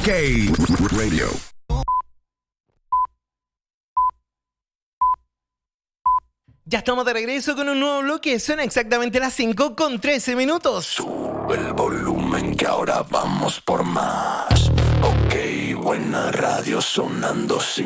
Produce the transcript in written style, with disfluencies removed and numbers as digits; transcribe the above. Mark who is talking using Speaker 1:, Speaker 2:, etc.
Speaker 1: OK Radio.
Speaker 2: Ya estamos de regreso con un nuevo bloque. Son exactamente las 5:13.
Speaker 3: Sube el volumen que ahora vamos por más. OK, buena radio sonando sin